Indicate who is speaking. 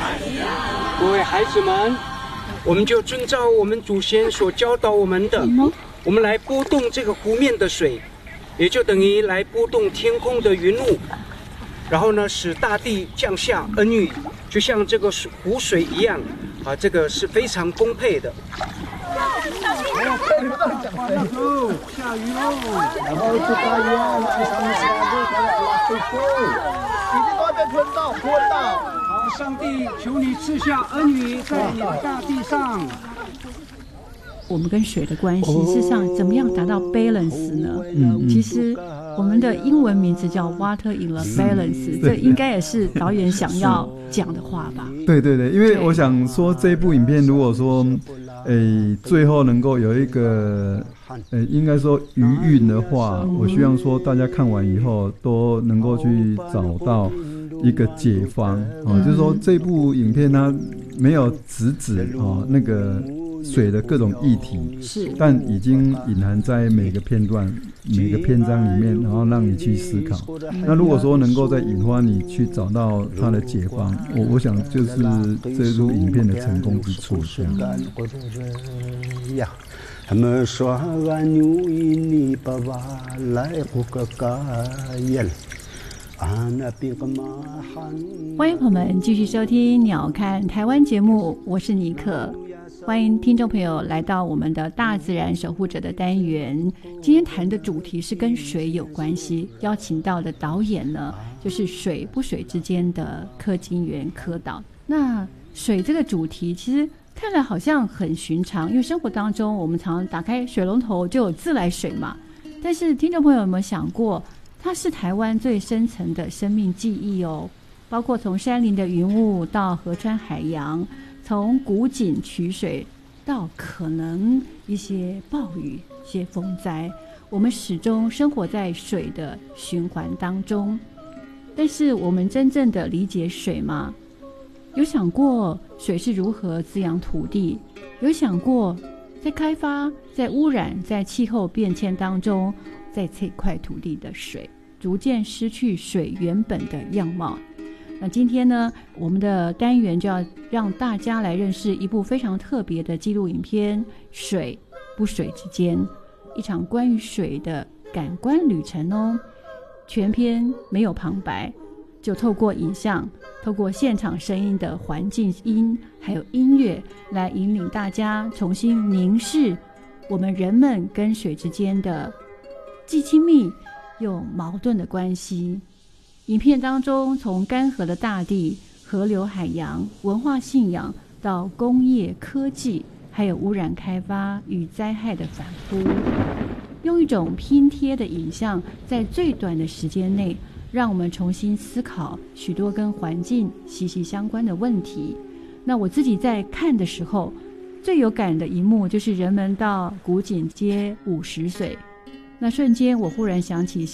Speaker 1: 各位孩子们，我们就遵照我们祖先所教导我们的，我们来拨动这个湖面的水，也就等于来拨动天空的云雾，然后呢，使大地降下恩雨，就像这个湖水一样啊，这个是非常丰沛的。下雨喽！已经都被吞到。好，上帝求你赐下恩雨在你的大地上。
Speaker 2: 我们跟水的关系，事实上怎么样达到 balance 呢？其实我们的英文名字叫 Water in the Balance，这应该也是导演想要讲的话吧？
Speaker 3: 对，因为我想说这部影片，如果说最后能够有一个应该说余韵的话，我希望说大家看完以后都能够去找到一个解方就是说这部影片它没有直指那个水的各种议题，是，但已经隐含在每个片段、每个篇章里面，然后让你去思考。那如果说能够再引发你去找到它的解方，我想就是这部影片的成功之处。这样。
Speaker 2: 欢迎朋友们继续收听鸟看台湾节目，我是尼克。欢迎听众朋友来到我们的大自然守护者的单元。今天谈的主题是跟水有关系，邀请到的导演呢，就是水不水之间的柯金源柯导。那水这个主题其实看来好像很寻常，因为生活当中我们常常打开水龙头就有自来水嘛。但是听众朋友有没有想过，它是台湾最深层的生命记忆哦，包括从山林的云雾到河川海洋，从古井取水到可能一些暴雨、一些风灾，我们始终生活在水的循环当中。但是我们真正的理解水吗？有想过水是如何滋养土地？有想过在开发、在污染、在气候变迁当中，在这块土地的水逐渐失去水原本的样貌？那今天呢，我们的单元就要让大家来认识一部非常特别的纪录影片《水不水之间》，一场关于水的感官旅程哦。全片没有旁白，就透过影像，透过现场声音的环境音还有音乐，来引领大家重新凝视我们人们跟水之间的既亲密又矛盾的关系。影片当中，从干涸的大地、河流、海洋、文化信仰到工业科技，还有污染开发与灾害的反扑，用一种拼贴的影像，在最短的时间内，让我们重新思考许多跟环境息息相关的问题。那我自己在看的时候，最有感的一幕就是人们到古井街50水，那瞬间我忽然想起